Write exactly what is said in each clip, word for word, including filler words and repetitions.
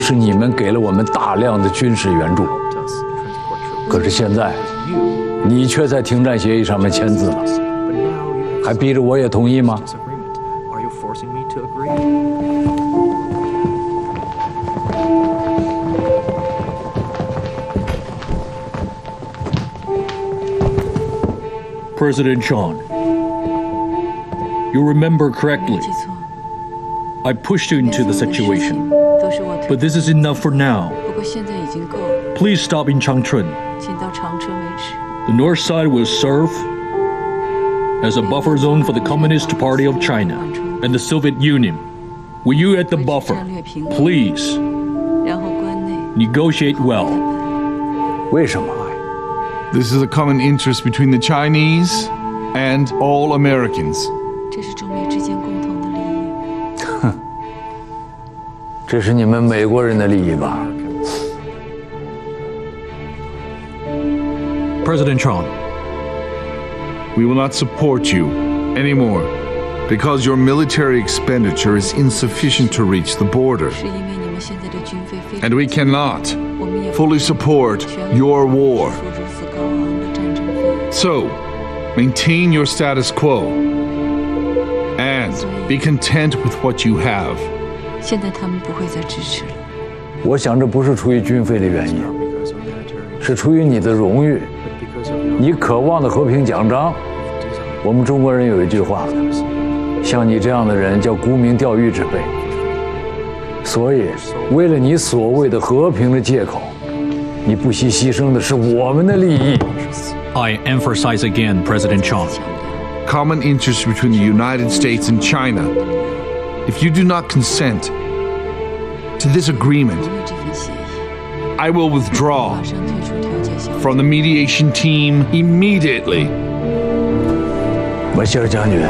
是你们给了我们大量的军事援助，可是现在，你却在停战协议上面签字了，还逼着我也同意吗？ President John, you remember correctly. I pushed you into the situation, but this is enough for now. Please stop in Changchun. The north side will serve as a buffer zone for the Communist Party of China and the Soviet Union. Will you at the buffer, please negotiate well? 为什么？ This is a common interest between the Chinese and all Americans. 这是中美之间共同的利益。 哼，这是你们美国人的利益吧 ？President Trump, we will not support you anymore because your military expenditure is insufficient to reach the border. And we cannot fully support your war. So, maintain your status quo and be content with what you have. 现在他们不会再支持了。 我想这不是出于军费的原因，是出于你的荣誉，你渴望的和平奖章。我们中国人有一句话，像你这样的人叫沽名钓誉之辈。所以，为了你所谓的和平的借口，你不惜牺牲的是我们的利益。 I emphasize again, President Chong. Common interest between the United States and China. If you do not consent to this agreement, I will withdraw from the mediation team immediately. 马歇尔将军，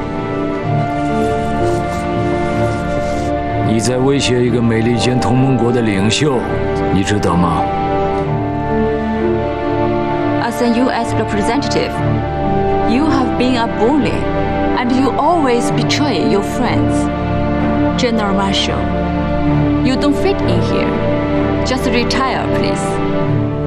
你在威胁一个美利坚同盟国的领袖，你知道吗？ As a U S representative, you have been a bully, and you always betray your friends. General Marshall, you don't fit in here. Just retire, please.